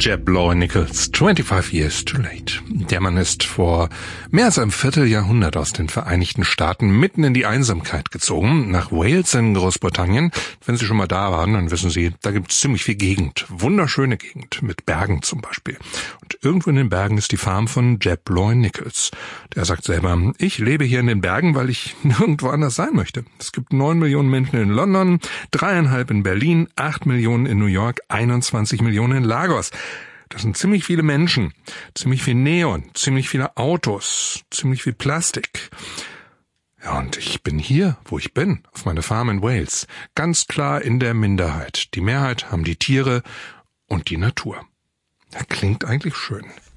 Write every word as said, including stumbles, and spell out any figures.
Jeb Lowe Nichols, twenty-five years too late. Der Mann ist vor mehr als einem Vierteljahrhundert aus den Vereinigten Staaten mitten in die Einsamkeit gezogen, nach Wales in Großbritannien. Wenn Sie schon mal da waren, dann wissen Sie, da gibt es ziemlich viel Gegend. Wunderschöne Gegend, mit Bergen zum Beispiel. Und irgendwo in den Bergen ist die Farm von Jeb Lowe Nichols. Der sagt selber, ich lebe hier in den Bergen, weil ich nirgendwo anders sein möchte. Es gibt neun Millionen Menschen in London, dreieinhalb in Berlin, acht Millionen in New York, einundzwanzig Millionen in Lagos. Das sind ziemlich viele Menschen, ziemlich viel Neon, ziemlich viele Autos, ziemlich viel Plastik. Ja, und ich bin hier, wo ich bin, auf meiner Farm in Wales, ganz klar in der Minderheit. Die Mehrheit haben die Tiere und die Natur. Das klingt eigentlich schön.